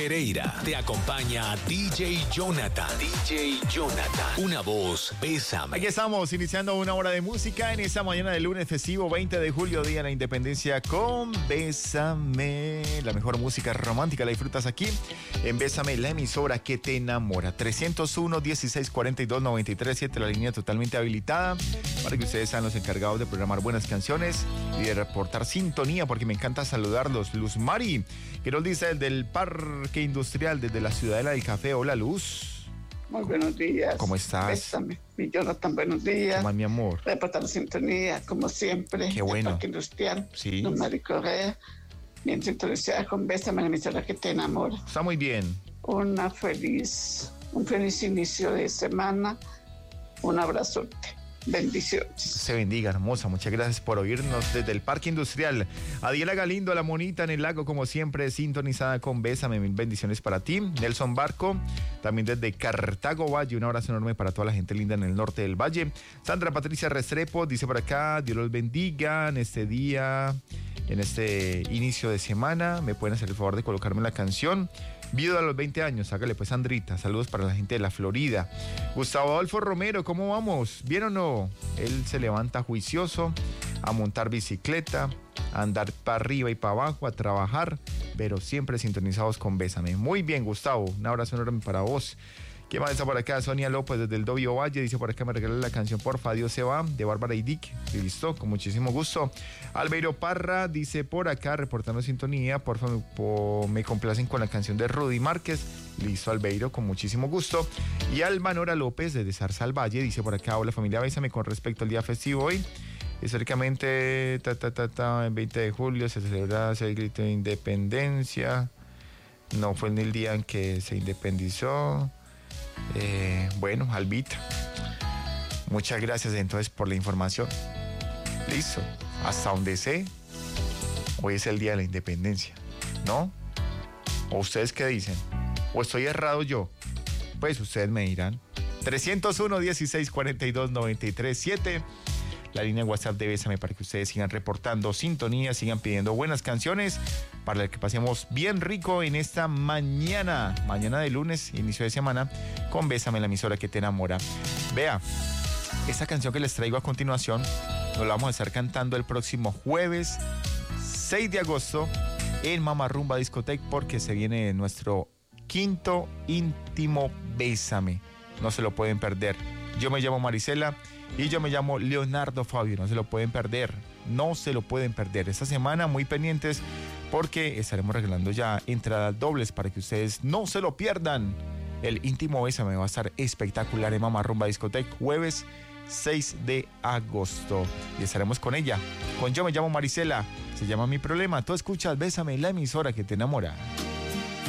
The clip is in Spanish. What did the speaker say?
Pereira te acompaña DJ Jonathan. DJ Jonathan. Una voz, bésame. Aquí estamos iniciando una hora de música en esta mañana de lunes festivo 20 de julio, Día de la Independencia, con Bésame. La mejor música romántica la disfrutas aquí en Bésame, la emisora que te enamora. 301-1642-937, la línea totalmente habilitada para que ustedes sean los encargados de programar buenas canciones y de reportar sintonía, porque me encanta saludarlos. Luz Mari, que nos dice el del Parque Industrial desde la Ciudadela del Café. Hola, Luz. Muy buenos días. ¿Cómo estás? Bésame. Mi Jonathan, buenos días. ¿Cómo va, mi amor? Reportando sintonía, como siempre. Qué bueno. El Parque Industrial. Sí. Don Mari Correa. Bien sintonizada con Bésame, la emisora que te enamora. Está muy bien. Un feliz inicio de semana. Un abrazote. Bendiciones. Se bendiga, hermosa. Muchas gracias por oírnos desde el Parque Industrial. Adiela Galindo, la monita en el lago, como siempre, sintonizada con Bésame. Mil bendiciones para ti. Nelson Barco, también desde Cartago Valle. Un abrazo enorme para toda la gente linda en el norte del valle. Sandra Patricia Restrepo dice por acá: Dios los bendiga en este día, en este inicio de semana. ¿Me pueden hacer el favor de colocarme la canción? Viudo a los 20 años, hágale pues, Sandrita. Saludos para la gente de la Florida. Gustavo Adolfo Romero, ¿cómo vamos? ¿Bien o no? Él se levanta juicioso a montar bicicleta, a andar para arriba y para abajo, a trabajar, pero siempre sintonizados con Bésame. Muy bien, Gustavo. Un abrazo enorme para vos. ¿Qué más está por acá? Sonia López desde el Dobio Valle dice por acá: me regala la canción Porfa, Dios se va, de Bárbara y Dick. Y listo, con muchísimo gusto. Albeiro Parra dice por acá, reportando sintonía: porfa, me complacen con la canción de Rudy Márquez. Listo, Albeiro, con muchísimo gusto. Y Almanora López desde Zarza al Valle dice por acá: hola familia, bésame con respecto al día festivo hoy. Históricamente, el 20 de julio se celebra el grito de independencia. No fue ni el día en que se independizó. Bueno, Albita, muchas gracias entonces por la información. Listo, hasta donde sé, hoy es el día de la independencia, ¿no? ¿O ustedes qué dicen? ¿O estoy errado yo? Pues ustedes me dirán. 301-1642-937, la línea WhatsApp de Bésame, para que ustedes sigan reportando sintonía, sigan pidiendo buenas canciones, para que pasemos bien rico en esta mañana de lunes, inicio de semana, con Bésame, la emisora que te enamora. Vea, esta canción que les traigo a continuación nos la vamos a estar cantando el próximo jueves 6 de agosto en Mama Rumba Discoteca, porque se viene nuestro quinto íntimo Bésame. No se lo pueden perder. Yo me llamo Marisela y yo me llamo Leonardo Fabio. No se lo pueden perder. No se lo pueden perder. Esta semana muy pendientes, porque estaremos regalando ya entradas dobles para que ustedes no se lo pierdan. El íntimo Bésame va a estar espectacular en Mama Rumba Discoteca, jueves 6 de agosto. Y estaremos con ella, con Yo me llamo Marisela. Se llama Mi Problema. Tú escuchas Bésame, la emisora que te enamora.